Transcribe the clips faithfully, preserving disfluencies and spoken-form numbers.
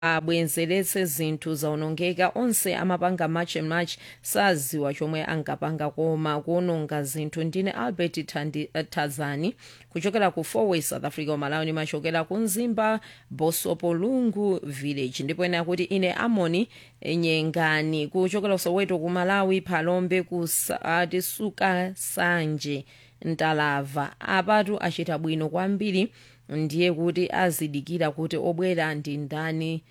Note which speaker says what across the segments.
Speaker 1: abwenzeretse zinthu zaonongeka onse amapanga march and march saziwa chomwe ankapanga koma kuononga zinthu. Ndine Albert Thandi- eh, Thazani kuchokera ku Fourways South Africa. Malawi nimachokera ku Nzimba Bosopolungu village. Ndipo ena kuti ine Amoni Nyengani kuchokera Soweto ku Malawi Phalombe ku Sa- ati Suka Sanje Ntalava. Apatu achita bwino kwambiri, ndiye kuti azidikira kuti obwera ndi ndani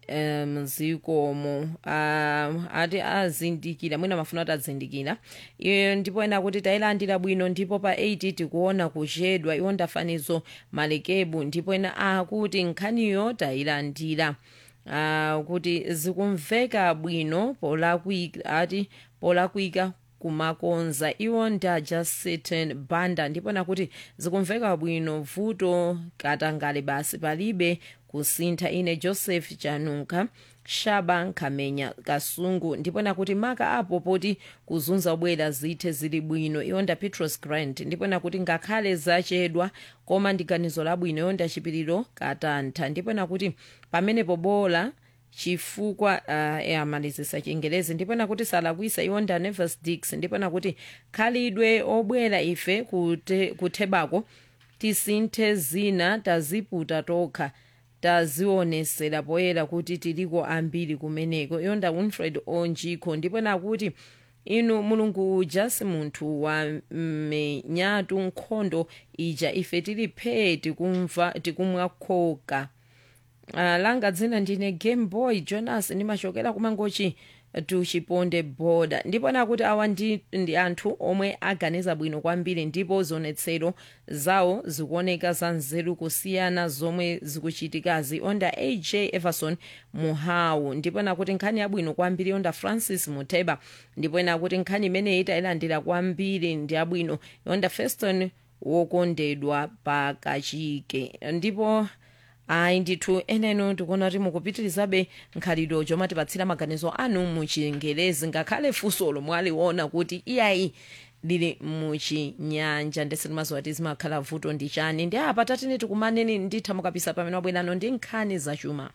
Speaker 1: mzikomo. um, ati azindikira mwina mafuna kuti azindikira iyo. Ndipo ena kuti tayilandira bwino ndipo pa eight tikuona kuchedwa iwo ndafanizo malekebu. Ndipo ena akuti nkhaniyo tayilandira uh, kuti zikumveka bwino polakwika ati polakwika kumakonza iwo nda Justin Banda. Ndipo nakuti zikumveka bwino vuto katangale basi palibe kusintha. Ine Joseph Chanuka Shaba Nkamenya Kasungu. Ndipo nakuti maka apo poti kuzunza obwera zithe zili bwino iwo nda Petros Grant. Ndipo nakuti ngakhale zachedwa koma ndiganizo labwino iwo nda Chipiriro Katantha. Ndipo nakuti pamene pobola chifukwa uh, yamalizisa Chingerezi. Ndipo nakuti salakwisa iwo nda Nevis Dix. Ndipo nakuti khalidwe obwera ife kute, kuthebako tisinthe zina taziputa tokha tazionesera poyera kuti tiliko ambiri kumeneko. Iwo nda Winfred Onjiko. Ndipo nakuti inu mulungu uja si munthu wa menyatu nkhondo ija ife tili phee tikumva tikumwa khoka. Uh, langa dzina ndine Game Boy Jonas nimachokera kumangochi tuchiponde boda. Ndipo nakuti awa ndi, ndi anthu omwe aganiza bwino kwambiri ndipo zionetsero zawo zikuoneka za nzeru kusiyana zomwe zikuchitikazi. Onda A J Everson Muhau. Ndipo nakuti nkhani yabwino kwambiri onda Francis Muteba. Ndipo nakuti nkhani imene itayilandira kwambiri ndi yabwino onda Feston wokondedwa pakachike. Ndipo ayi ndithu eneno tikuona kuti mukupitirizabe nkhalidwe chomatipatsira maganizo anu muchingerezi ngakhale funsolo mwaliona kuti iyayi lili muchinyanja ndese timaziwa kuti zimakhala vuto ndi chani. Ndi apa tatine tikumaneni nditha mukapisa pamene wabwerano ndi nkhani zachuma.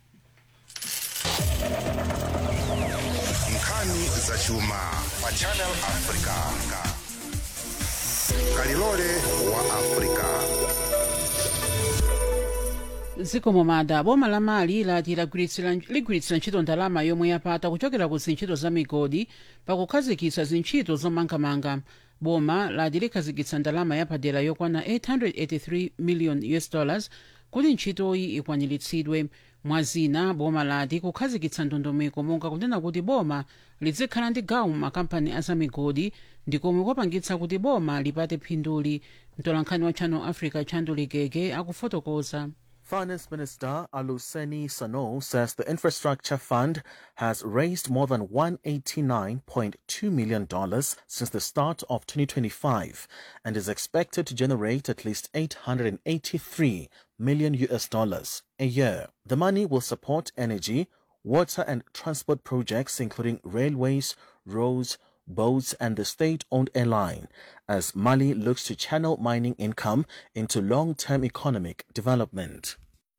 Speaker 2: nkhani zachuma pa Channel Africa. Kalilole wa Africa.
Speaker 3: zikomo mada boma la Mali lati ligwiritsira ntchito ndalama yomwe yapata kuchokera ku zintchito za migodi pakukhazikitsa zintchito zomangamanga. Boma lati likhazikitsa ndalama yapadera yokwana eight hundred eighty-three million U S dollars kuti ntchitoyi ikwaniritsidwe. Mwazina boma lati kukhazikitsa ndondomeko monga kunena kuti boma lizikhala ndi gawo makampani azamigodi ndikomwe kwapangitsa kuti boma lipate phinduli. Mtolankhani wa Channel Africa Chanduli Gege akufotokoza.
Speaker 4: Finance Minister Aluseni Sano says the Infrastructure Fund has raised more than one hundred eighty-nine point two million dollars since the start of twenty twenty-five and is expected to generate at least eight hundred eighty-three million U S dollars a year. The money will support energy, water and transport projects including railways, roads, boats and the state-owned airline as Mali looks to channel mining income into long-term economic development.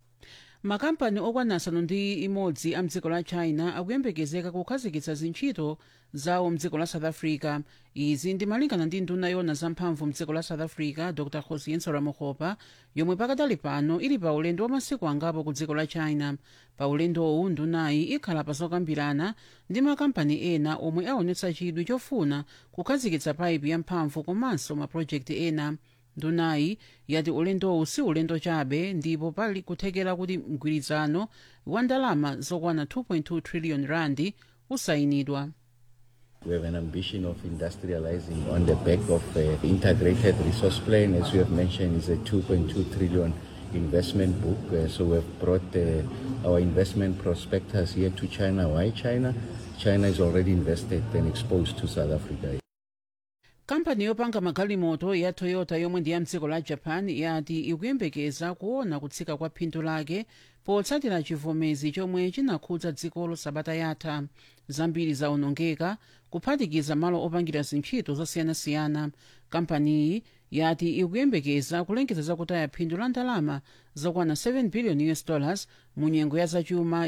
Speaker 3: Makampani okwana asanu ndi imodzi a mdziko la China akuyembekezeka kukhazikitsa zintchito zawo mdziko la South Africa. Izi ndi malingana ndi nduna yona zamphamvu mdziko la South Africa Doctor Josiane Ramokgopa yomwe pakadali pano ili pa ulendo wa masiku angapo ku dziko la China. Pa ulendowu ndunayi ikhala pasokambirana ndi makampani ena omwe aonetsa chidwi chofuna kukhazikitsa paipu yamphamvu komanso maprojekti ena. Ndunayi yati ulendowu si ulendo chabe ndipo pali kuthekera kuti mgwirizano wa ndalama zokwana two point two trillion rand usayinidwa.
Speaker 5: We have an ambition of industrializing on the back of the integrated resource plan, as we have mentioned, is a two point two trillion investment book. Uh, so we have brought uh, our investment prospectus here to China. Why China? China is already invested and exposed to South Africa.
Speaker 3: Kampani yopanga magalimoto ya Toyota yomwe ndi ya mdziko la Japan yati ikuyembekeza kuona kutsika kwa phindu lake potsatira chivomezi chomwe chinakhudza dzikolo sabata yatha. Zambiri zaonongeka kuphatikiza malo opangira zintchito zosiyanasiyana. Kampaniyi yati ikuyembekeza kulengeza zakutaya phindu la ndalama zokwana seven billion us dollars mu nyengo ya zachuma